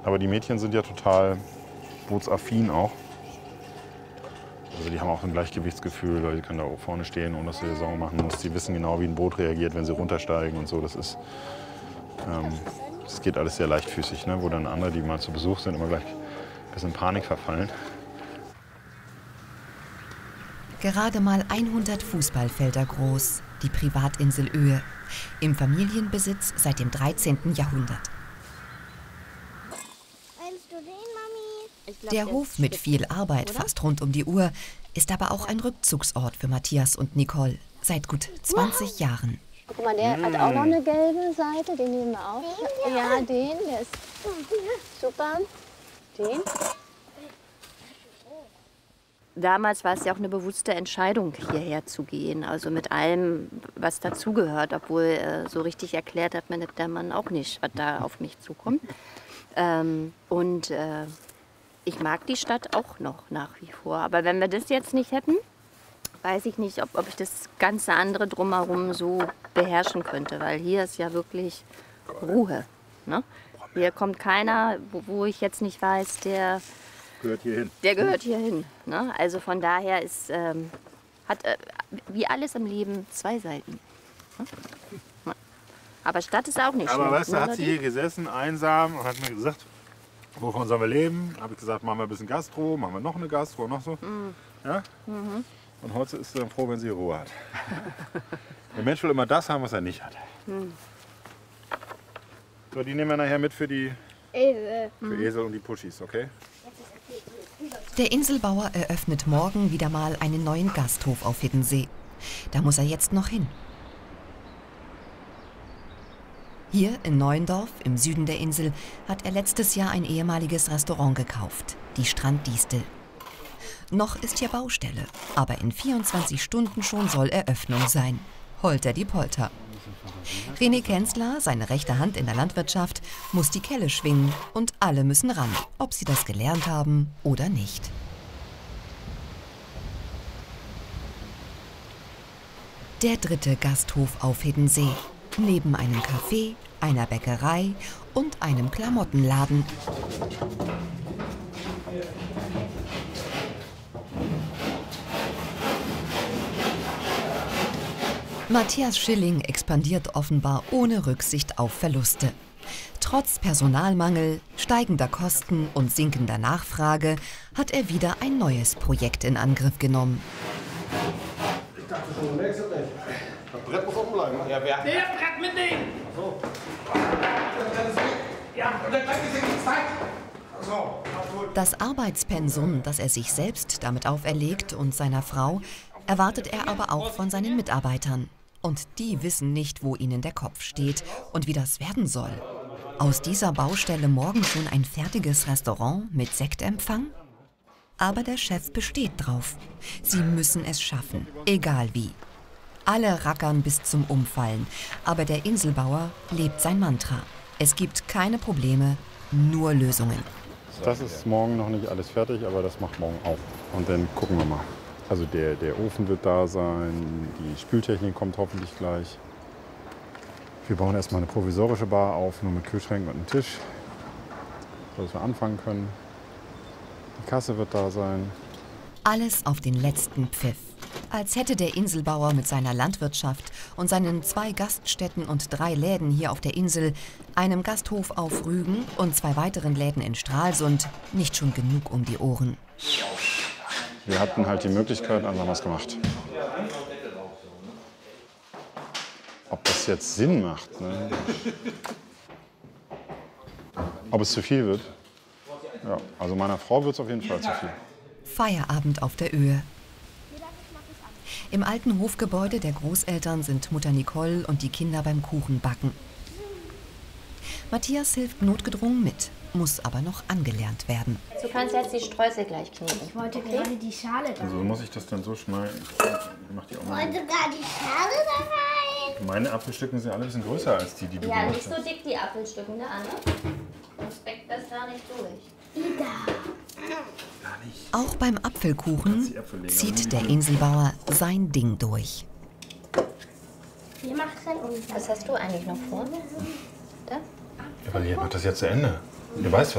Aber die Mädchen sind ja total bootsaffin auch. Also die haben auch ein Gleichgewichtsgefühl, weil die können da auch vorne stehen, ohne dass sie Sorgen machen muss. Die wissen genau, wie ein Boot reagiert, wenn sie runtersteigen und so. Das geht alles sehr leichtfüßig, ne? Wo dann andere, die mal zu Besuch sind, immer gleich ein bisschen in Panik verfallen. Gerade mal 100 Fußballfelder groß, die Privatinsel Oehe. Im Familienbesitz seit dem 13. Jahrhundert. Der Hof mit viel Arbeit fast rund um die Uhr ist aber auch ein Rückzugsort für Matthias und Nicole seit gut 20 Jahren. Guck mal, der hat auch noch eine gelbe Seite, den nehmen wir auch. Ja, der ist super. Den. Damals war es ja auch eine bewusste Entscheidung, hierher zu gehen. Also mit allem, was dazugehört. Obwohl so richtig erklärt hat mir der Mann auch nicht, was da auf mich zukommt. Ich mag die Stadt auch noch nach wie vor. Aber wenn wir das jetzt nicht hätten, weiß ich nicht, ob ich das ganze andere drumherum so beherrschen könnte. Weil hier ist ja wirklich Ruhe. Ne? Hier kommt keiner, wo ich jetzt nicht weiß, der gehört hierhin. Der gehört hierhin. Ne? Also von daher hat wie alles im Leben zwei Seiten. Ne? Aber Stadt ist auch nicht schlimm. Aber weißt du, hat sie hier gesessen, einsam, und hat mir gesagt, wovon sollen wir leben? Habe ich gesagt, machen wir ein bisschen Gastro, machen wir noch eine Gastro, noch so. Ja? Und heute ist sie dann froh, wenn sie Ruhe hat. Der Mensch will immer das haben, was er nicht hat. So, die nehmen wir nachher mit für die Esel und die Puschis, okay? Der Inselbauer eröffnet morgen wieder mal einen neuen Gasthof auf Hiddensee. Da muss er jetzt noch hin. Hier in Neuendorf, im Süden der Insel, hat er letztes Jahr ein ehemaliges Restaurant gekauft, die Stranddistel. Noch ist hier Baustelle, aber in 24 Stunden schon soll Eröffnung sein. Holter die Polter. René Kenzler, seine rechte Hand in der Landwirtschaft, muss die Kelle schwingen und alle müssen ran, ob sie das gelernt haben oder nicht. Der dritte Gasthof auf Hiddensee. Neben einem Café, einer Bäckerei und einem Klamottenladen. Matthias Schilling expandiert offenbar ohne Rücksicht auf Verluste. Trotz Personalmangel, steigender Kosten und sinkender Nachfrage hat er wieder ein neues Projekt in Angriff genommen. Ich dachte schon, du merkst es nicht. Das Brett muss oben bleiben. Ja, wer? Der Brett mitnehmen! Ach so. Ja, und der Brett ist ja die Zeit. Ach so. Das Arbeitspensum, das er sich selbst damit auferlegt und seiner Frau, erwartet er aber auch von seinen Mitarbeitern. Und die wissen nicht, wo ihnen der Kopf steht und wie das werden soll. Aus dieser Baustelle morgen schon ein fertiges Restaurant mit Sektempfang? Aber der Chef besteht drauf. Sie müssen es schaffen, egal wie. Alle rackern bis zum Umfallen, aber der Inselbauer lebt sein Mantra. Es gibt keine Probleme, nur Lösungen. Das ist morgen noch nicht alles fertig, aber das macht morgen auch. Und dann gucken wir mal. Also der Ofen wird da sein, die Spültechnik kommt hoffentlich gleich. Wir bauen erstmal eine provisorische Bar auf, nur mit Kühlschränken und einem Tisch, sodass wir anfangen können. Die Kasse wird da sein. Alles auf den letzten Pfiff. Als hätte der Inselbauer mit seiner Landwirtschaft und seinen 2 Gaststätten und 3 Läden hier auf der Insel, einem Gasthof auf Rügen und 2 weiteren Läden in Stralsund nicht schon genug um die Ohren. Wir hatten halt die Möglichkeit, also haben wir es gemacht. Ob das jetzt Sinn macht, ne? Ob es zu viel wird? Ja, also meiner Frau wird es auf jeden Fall zu viel. Feierabend auf der Oehe. Im alten Hofgebäude der Großeltern sind Mutter Nicole und die Kinder beim Kuchenbacken. Matthias hilft notgedrungen mit, muss aber noch angelernt werden. Du kannst jetzt die Streusel gleich kneten. Ich wollte gerade die Schale da rein. Also muss ich das dann so schneiden? Ich mach die auch mal. Ich wollte gerade die Schale da rein. Meine Apfelstücken sind alle ein bisschen größer als die du Ja, gemacht nicht so hast. dick die Apfelstücken, ne, Anne? Sonst backt das da nicht durch. Auch beim Apfelkuchen zieht der Inselbauer sein Ding durch. Ihr macht keinen Unfall. Was hast du eigentlich noch vor? Da? Ja, weil ihr macht das jetzt zu Ende. Ihr weißt,